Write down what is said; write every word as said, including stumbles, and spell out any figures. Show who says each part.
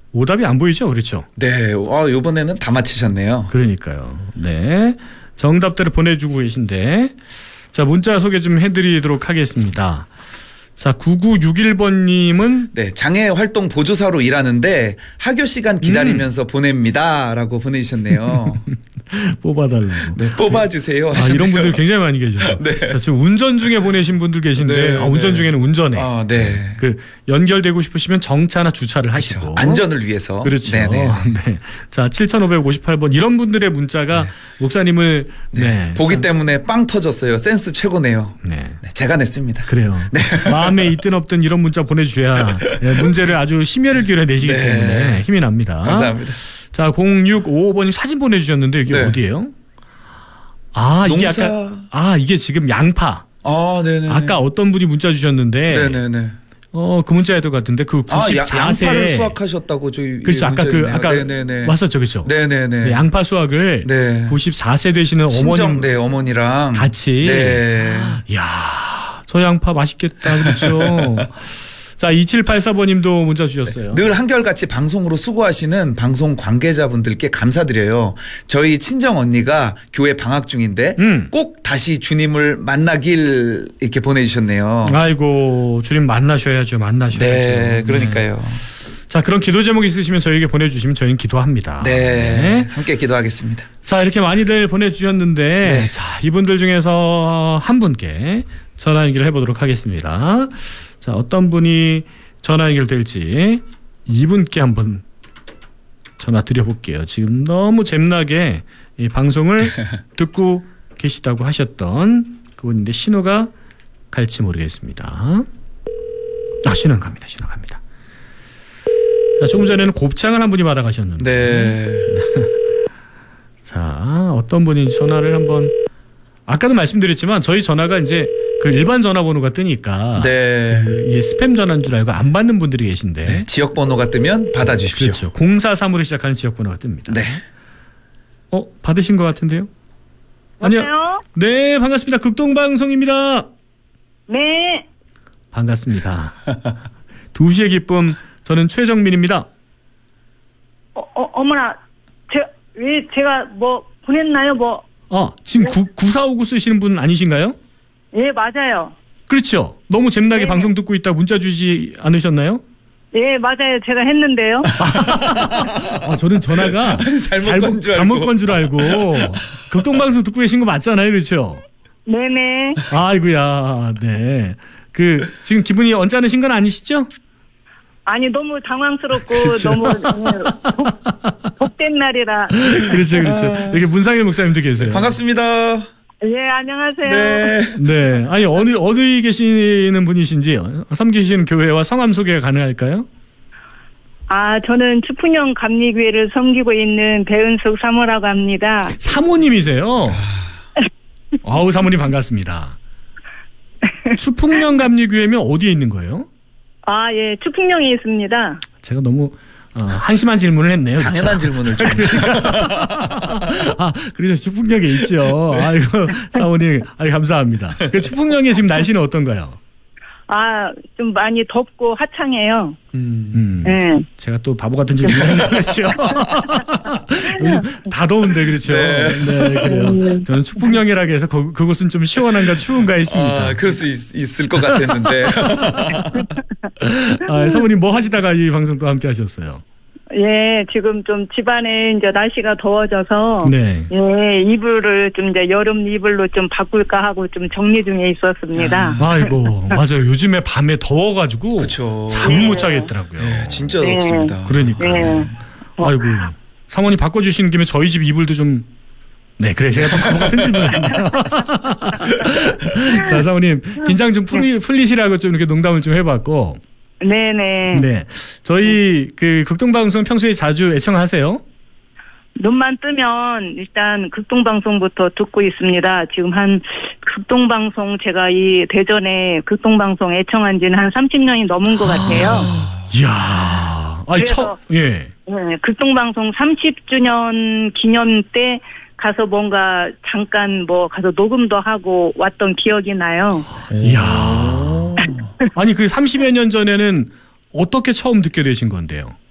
Speaker 1: 오답이 안 보이죠? 그렇죠?
Speaker 2: 네. 아, 이번에는 다 맞히셨네요.
Speaker 1: 그러니까요. 네. 정답들을 보내주고 계신데 자, 문자 소개 좀 해드리도록 하겠습니다. 자, 구구육일 번님은
Speaker 2: 네, 장애 활동 보조사로 일하는데 학교 시간 기다리면서 음. 보냅니다라고 보내주셨네요.
Speaker 1: 뽑아달라고.
Speaker 2: 네, 뽑아주세요.
Speaker 1: 아, 이런 분들 굉장히 많이 계셔요.
Speaker 2: 네.
Speaker 1: 자, 지금 운전 중에 보내신 분들 계신데
Speaker 2: 네,
Speaker 1: 아, 운전
Speaker 2: 네.
Speaker 1: 중에는 운전해.
Speaker 2: 아, 네.
Speaker 1: 그 연결되고 싶으시면 정차나 주차를 하시고
Speaker 2: 그렇죠. 안전을 위해서.
Speaker 1: 그렇죠.
Speaker 2: 네네.
Speaker 1: 네. 자, 칠천오백오십팔 번 이런 분들의 문자가 네. 목사님을
Speaker 2: 네.
Speaker 1: 네.
Speaker 2: 보기
Speaker 1: 참...
Speaker 2: 때문에 빵 터졌어요. 센스 최고네요.
Speaker 1: 네.
Speaker 2: 네, 제가 냈습니다.
Speaker 1: 그래요.
Speaker 2: 네.
Speaker 1: 마음에 있든 없든 이런 문자 보내주셔야 네, 문제를 아주 심혈을 기울여 내시기
Speaker 2: 네.
Speaker 1: 때문에 힘이 납니다.
Speaker 2: 감사합니다.
Speaker 1: 자, 공육오오 번님 사진 보내주셨는데 이게 네. 어디예요? 아, 이게
Speaker 2: 농사...
Speaker 1: 아까 아 이게 지금 양파.
Speaker 2: 아, 네네.
Speaker 1: 아까 어떤 분이 문자 주셨는데,
Speaker 2: 네네네.
Speaker 1: 어, 그 문자일 것 같은데 그 구십사 세.
Speaker 2: 아, 양파를 수확하셨다고 저희.
Speaker 1: 그렇죠. 아까 그
Speaker 2: 있네요.
Speaker 1: 아까
Speaker 2: 네네네.
Speaker 1: 왔었죠, 그렇죠.
Speaker 2: 네네네.
Speaker 1: 네, 양파 수확을
Speaker 2: 네.
Speaker 1: 구십사 세 되시는
Speaker 2: 친정,
Speaker 1: 어머님,
Speaker 2: 네, 어머니랑
Speaker 1: 같이.
Speaker 2: 네.
Speaker 1: 이야, 저 양파 맛있겠다, 그렇죠. 자, 이칠팔사 번님도 문자 주셨어요.
Speaker 2: 네. 늘 한결같이 방송으로 수고하시는 방송 관계자분들께 감사드려요. 저희 친정 언니가 교회 방학 중인데 음. 꼭 다시 주님을 만나길 이렇게 보내주셨네요.
Speaker 1: 아이고, 주님 만나셔야죠. 만나셔야죠.
Speaker 2: 네, 그러니까요.
Speaker 1: 네. 자, 그런 기도 제목 있으시면 저희에게 보내주시면 저희는 기도합니다.
Speaker 2: 네,
Speaker 1: 네.
Speaker 2: 함께 기도하겠습니다.
Speaker 1: 자, 이렇게 많이들 보내주셨는데 네. 자, 이분들 중에서 한 분께 전화 연결을 해보도록 하겠습니다. 자, 어떤 분이 전화 연결될지 이분께 한번 전화 드려볼게요. 지금 너무 잼나게 이 방송을 듣고 계시다고 하셨던 그분인데 신호가 갈지 모르겠습니다. 아, 신호는 갑니다. 신호 갑니다. 자, 조금 전에는 곱창을 한 분이 받아가셨는데.
Speaker 2: 네.
Speaker 1: 자, 어떤 분이 전화를 한번 아까도 말씀드렸지만 저희 전화가 이제 그 일반 전화번호가 뜨니까
Speaker 2: 네.
Speaker 1: 그 이게 스팸 전화인 줄 알고 안 받는 분들이 계신데
Speaker 2: 네. 지역 번호가 뜨면 받아주십시오.
Speaker 1: 그렇죠. 공사삼으로 시작하는 지역 번호가 뜹니다.
Speaker 2: 네.
Speaker 1: 어, 받으신 것 같은데요?
Speaker 3: 아니요.
Speaker 1: 네, 반갑습니다. 극동방송입니다.
Speaker 3: 네.
Speaker 1: 반갑습니다. 두 시의 기쁨, 저는 최정민입니다.
Speaker 3: 어, 어 어머나, 제, 왜 제가 뭐 보냈나요, 뭐?
Speaker 1: 아, 지금
Speaker 3: 네.
Speaker 1: 구, 구사오구 쓰시는 분 아니신가요?
Speaker 3: 예, 맞아요.
Speaker 1: 그렇죠. 너무 잼나게
Speaker 3: 네.
Speaker 1: 방송 듣고 있다 문자 주지 않으셨나요?
Speaker 3: 예, 맞아요. 제가 했는데요.
Speaker 1: 아, 저는 전화가
Speaker 2: 잘못,
Speaker 1: 잘못 건 줄 알고 극동방송 듣고 계신 거 맞잖아요, 그렇죠?
Speaker 3: 네네.
Speaker 1: 아이고야, 네. 그 지금 기분이 언짢으신 건 아니시죠?
Speaker 3: 아니, 너무 당황스럽고
Speaker 1: 그렇죠.
Speaker 3: 너무 복, 복된 날이라.
Speaker 1: 그렇죠, 그렇죠. 여기 문상일 목사님도 계세요.
Speaker 2: 반갑습니다.
Speaker 3: 예, 안녕하세요.
Speaker 2: 네.
Speaker 1: 네. 아니, 어느, 어디 계시는 분이신지, 섬기시는 교회와 성함 소개가 가능할까요?
Speaker 3: 아, 저는 추풍령 감리교회를 섬기고 있는 배은숙 사모라고 합니다.
Speaker 1: 사모님이세요? 아우, 사모님 반갑습니다. 추풍령 감리교회면 어디에 있는 거예요?
Speaker 3: 아, 예, 추풍령에 있습니다.
Speaker 1: 제가 너무 어, 한심한 질문을 했네요.
Speaker 2: 당연한
Speaker 1: 그렇죠?
Speaker 2: 질문을 좀.
Speaker 1: 아, 그래서 추풍령에 있죠. 아이고, 사모님, 아이 감사합니다. 그 추풍령에 지금 날씨는 어떤가요?
Speaker 3: 아, 좀 많이 덥고 화창해요.
Speaker 1: 음, 음.
Speaker 3: 네.
Speaker 1: 제가 또 바보 같은 질문을 했는데, 그렇죠. 요즘 다 더운데, 그렇죠.
Speaker 2: 네.
Speaker 1: 네, 그래요. 저는 추풍령이라고 해서 그, 그곳은 좀 시원한가 추운가 했습니다.
Speaker 2: 아, 그럴 수 있, 있을 것 같았는데.
Speaker 1: 아, 사모님 뭐 하시다가 이 방송 또 함께 하셨어요?
Speaker 3: 예, 지금 좀 집안에 이제 날씨가 더워져서
Speaker 1: 네.
Speaker 3: 예, 이불을 좀 이제 여름 이불로 좀 바꿀까 하고 좀 정리 중에 있었습니다.
Speaker 1: 아, 아이고, 맞아요. 요즘에 밤에 더워가지고
Speaker 2: 그쵸.
Speaker 1: 잠 못 자겠더라고요.
Speaker 2: 네, 진짜
Speaker 3: 네.
Speaker 2: 덥습니다.
Speaker 1: 그러니까.
Speaker 3: 네.
Speaker 1: 아이고, 사모님 바꿔주시는 김에 저희 집 이불도 좀. 네, 그래 제가 또 바보 같은 질문을 했네요. 자, 사모님 긴장 좀 풀리, 풀리시라고 좀 이렇게 농담을 좀 해봤고.
Speaker 3: 네네.
Speaker 1: 네, 저희 그 극동방송 평소에 자주 애청하세요?
Speaker 3: 눈만 뜨면 일단 극동방송부터 듣고 있습니다. 지금 한 극동방송 제가 이 대전에 극동방송 애청한 지는 한 삼십 년이 넘은 것 같아요.
Speaker 1: 이야, 아니 첫 예.
Speaker 3: 네, 극동방송 삼십 주년 기념 때 가서 뭔가 잠깐 뭐 가서 녹음도 하고 왔던 기억이 나요.
Speaker 1: 이야. 아니 그 삼십여 년 전에는 어떻게 처음 듣게 되신 건데요?